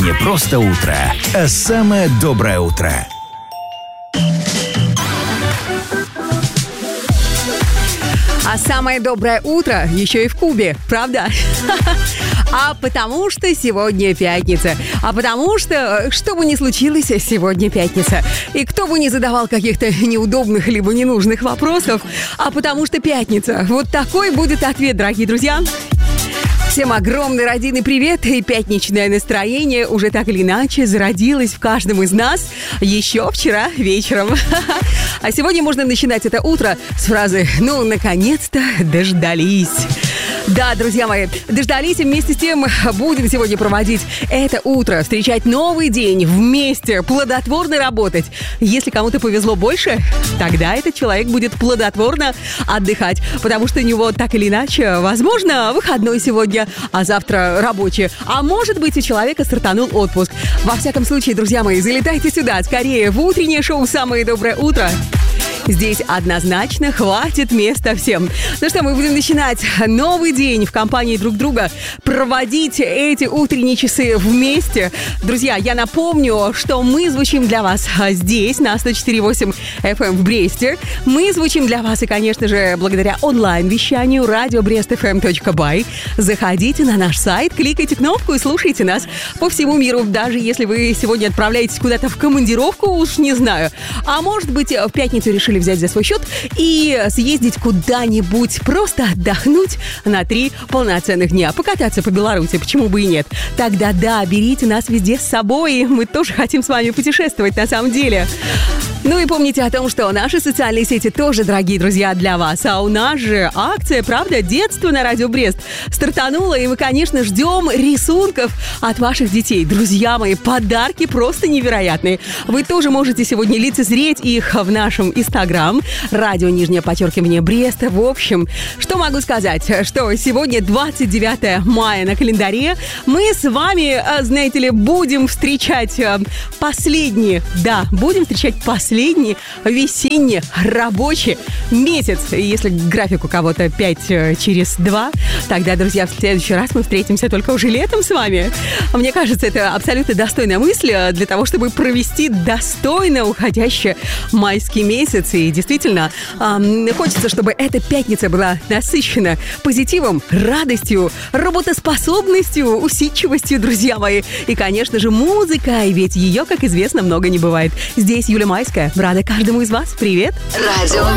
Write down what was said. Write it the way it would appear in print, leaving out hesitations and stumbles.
Не просто утро, а самое доброе утро. А самое доброе утро еще и в Кубе, правда? А потому что сегодня пятница. А потому что, что бы ни случилось, сегодня пятница. И кто бы ни задавал каких-то неудобных либо ненужных вопросов, а потому что пятница. Вот такой будет ответ, дорогие друзья. Всем огромный родийный привет, и пятничное настроение уже так или иначе зародилось в каждом из нас еще вчера вечером. А сегодня можно начинать это утро с фразы «Ну, наконец-то дождались». Да, друзья мои, дождались, и вместе с тем будем сегодня проводить это утро, встречать новый день вместе, плодотворно работать. Если кому-то повезло больше, тогда этот человек будет плодотворно отдыхать, потому что у него так или иначе, возможно, выходной сегодня, а завтра рабочий. А может быть, у человека стартанул отпуск. Во всяком случае, друзья мои, залетайте сюда скорее в утреннее шоу «Самое доброе утро». Здесь однозначно хватит места всем. Ну что, мы будем начинать новый день в компании друг друга, проводить эти утренние часы вместе. Друзья, я напомню, что мы звучим для вас здесь, на 104.8 FM в Бресте. Мы звучим для вас и, конечно же, благодаря онлайн-вещанию radiobrestfm.by. Заходите на наш сайт, кликайте кнопку и слушайте нас по всему миру. Даже если вы сегодня отправляетесь куда-то в командировку, уж не знаю. А может быть, в пятницу решили взять за свой счет и съездить куда-нибудь, просто отдохнуть на 3 полноценных дня, покататься по Беларуси, почему бы и нет. Тогда да, берите нас везде с собой, мы тоже хотим с вами путешествовать на самом деле. Ну и помните о том, что наши социальные сети тоже, дорогие друзья, для вас. А у нас же акция, правда, «Детство на Радио Брест» стартанула, и мы, конечно, ждем рисунков от ваших детей. Друзья мои, подарки просто невероятные. Вы тоже можете сегодня лицезреть их в нашем Инстаграм, радио_Брест. В общем, что могу сказать, что сегодня 29 мая на календаре. Мы с вами, знаете ли, будем встречать последний весенний рабочий месяц. Если график у кого-то 5 через 2, тогда, друзья, в следующий раз мы встретимся только уже летом с вами. Мне кажется, это абсолютно достойная мысль для того, чтобы провести достойно уходящий майский месяц. И действительно, хочется, чтобы эта пятница была насыщена позитивом, радостью, работоспособностью, усидчивостью, друзья мои. И, конечно же, музыкой, ведь ее, как известно, много не бывает. Здесь Юля Майская. Рада каждому из вас. Привет. Радио